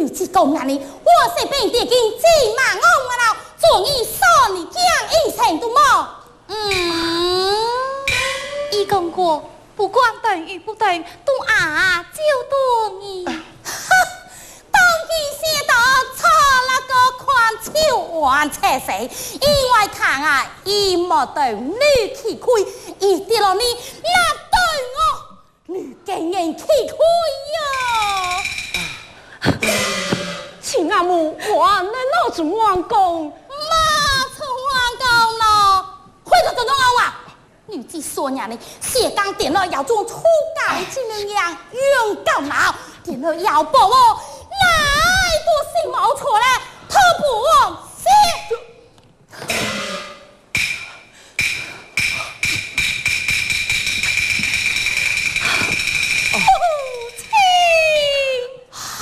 女子讲安尼，我是变得跟鸡马昂啊了，终于说你讲应承的么？ 伊讲过，不管等与不等，都就等你。 当今先到错那个看手腕车谁？因为看伊莫对你去开，伊跌落你那对我，你竟然去开呀！ 亲阿母，我能老子王公， 妈出王公了，会个怎弄啊？女子说娘呢，谢刚点了要做出界之能样，勇敢脑，点了要保我。